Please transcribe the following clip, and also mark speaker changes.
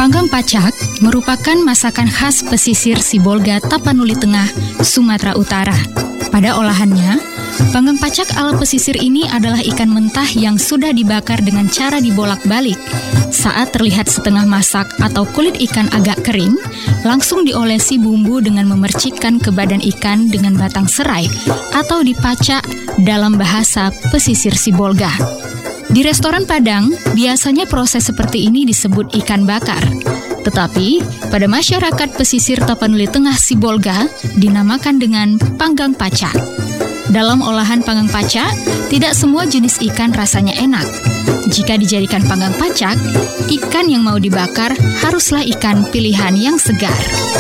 Speaker 1: Panggang pacak merupakan masakan khas pesisir Sibolga, Tapanuli Tengah, Sumatera Utara. Pada olahannya, panggang pacak ala pesisir ini adalah ikan mentah yang sudah dibakar dengan cara dibolak-balik. Saat terlihat setengah masak atau kulit ikan agak kering, langsung diolesi bumbu dengan memercikkan ke badan ikan dengan batang serai atau dipacak dalam bahasa pesisir Sibolga. Di restoran Padang, biasanya proses seperti ini disebut ikan bakar. Tetapi, pada masyarakat pesisir Tapanuli Tengah Sibolga, dinamakan dengan panggang pacak. Dalam olahan panggang pacak, tidak semua jenis ikan rasanya enak. Jika dijadikan panggang pacak, ikan yang mau dibakar haruslah ikan pilihan yang segar.